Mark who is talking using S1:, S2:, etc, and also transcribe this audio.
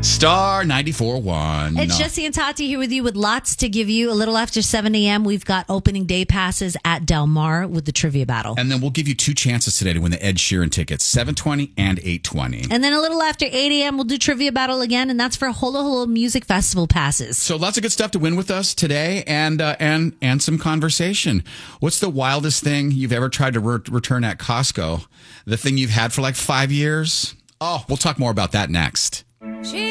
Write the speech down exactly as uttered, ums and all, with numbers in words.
S1: Star ninety-four point one.
S2: It's Jesse and Tati here with you with lots to give you. A little after seven a.m., we've got opening day passes at Del Mar with the trivia battle.
S1: And then we'll give you two chances today to win the Ed Sheeran tickets, seven twenty and eight twenty.
S2: And then a little after eight a.m., we'll do trivia battle again, and that's for Holo Holo Music Festival passes.
S1: So lots of good stuff to win with us today, and uh, and and some conversation. What's the wildest thing you've ever tried to re- return at Costco? The thing you've had for like five years? Oh, we'll talk more about that next.
S3: She